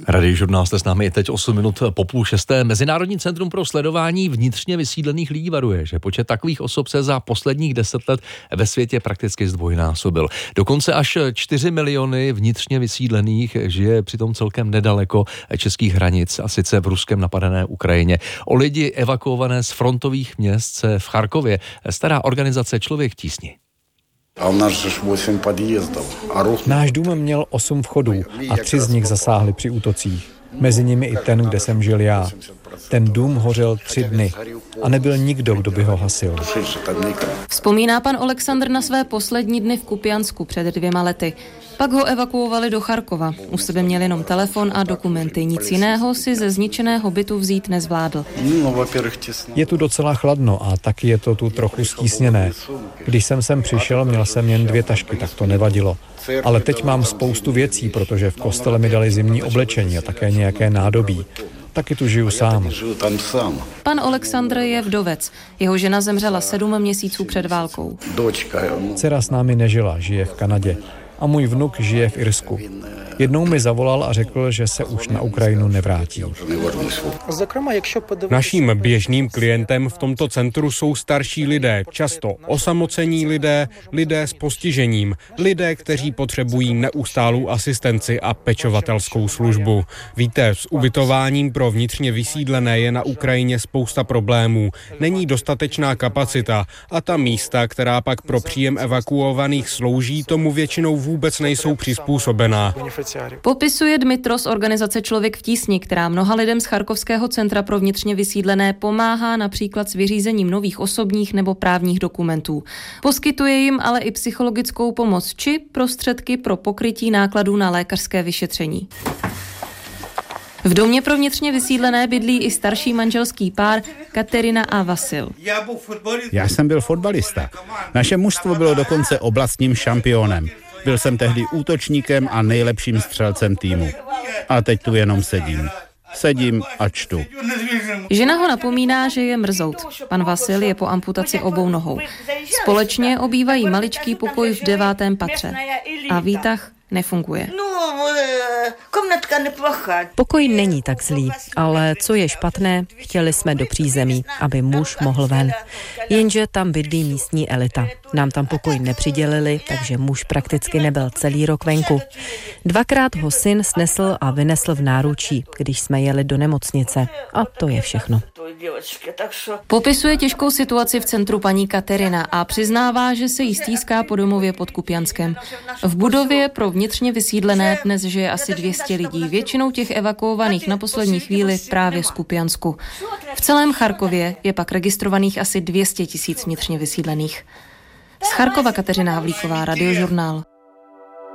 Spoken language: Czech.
Radiožurnál jste s námi teď 8 minut po 5:30. Mezinárodní centrum pro sledování vnitřně vysídlených lidí varuje, že počet takových osob se za posledních 10 let ve světě prakticky zdvojnásobil. Dokonce až 4 miliony vnitřně vysídlených žije přitom celkem nedaleko českých hranic, a sice v ruskem napadené Ukrajině. O lidi evakuované z frontových měst se v Charkově stará organizace Člověk v tísni. A u nás je 8 podjezdů. Náš dům měl 8 vchodů a 3 z nich zasáhly při útocích. Mezi nimi i ten, kde jsem žil já. Ten dům hořel 3 dny a nebyl nikdo, kdo by ho hasil. Vzpomíná pan Oleksandr na své poslední dny v Kupiansku před 2 lety. Pak ho evakuovali do Charkova. U sebe měl jenom telefon a dokumenty. Nic jiného si ze zničeného bytu vzít nezvládl. Je tu docela chladno a taky je to tu trochu stísněné. Když jsem sem přišel, měl jsem jen 2 tašky, tak to nevadilo. Ale teď mám spoustu věcí, protože v kostele mi dali zimní oblečení a také nějaké nádobí. Taky tu žiju sám. Pan Oleksandr je vdovec. Jeho žena zemřela 7 měsíců před válkou. Dcera s námi nežila, žije v Kanadě. A můj vnuk žije v Irsku. Jednou mi zavolal a řekl, že se už na Ukrajinu nevrátí. Naším běžným klientem v tomto centru jsou starší lidé, často osamocení lidé s postižením, lidé, kteří potřebují neustálou asistenci a pečovatelskou službu. Víte, s ubytováním pro vnitřně vysídlené je na Ukrajině spousta problémů. Není dostatečná kapacita a ta místa, která pak pro příjem evakuovaných slouží, tomu většinou vůbec nejsou přizpůsobená. Popisuje Dmitro z organizace Člověk v tísni, která mnoha lidem z Charkovského centra pro vnitřně vysídlené pomáhá například s vyřízením nových osobních nebo právních dokumentů. Poskytuje jim ale i psychologickou pomoc či prostředky pro pokrytí nákladů na lékařské vyšetření. V domě pro vnitřně vysídlené bydlí i starší manželský pár Katerina a Vasil. Já jsem byl fotbalista. Naše mužstvo bylo dokonce oblastním šampionem. Byl jsem tehdy útočníkem a nejlepším střelcem týmu. A teď tu jenom sedím. Sedím a čtu. Žena ho napomíná, že je mrzout. Pan Vasil je po amputaci obou nohou. Společně obývají maličký pokoj v 9. patře. A výtah nefunguje. Pokoj není tak zlý, ale co je špatné, chtěli jsme do přízemí, aby muž mohl ven. Jenže tam bydlí místní elita. Nám tam pokoj nepřidělili, takže muž prakticky nebyl celý rok venku. 2krát ho syn snesl a vynesl v náručí, když jsme jeli do nemocnice. A to je všechno. Popisuje těžkou situaci v centru paní Katerina a přiznává, že se jí stýská po domově pod Kupianskem. V budově pro vnitřně vysídlené dnes žije asi 200 lidí, většinou těch evakuovaných na poslední chvíli právě z Kupiansku. V celém Charkově je pak registrovaných asi 200 000 vnitřně vysídlených. Z Charkova Kateřina Havlíková, Radiožurnál.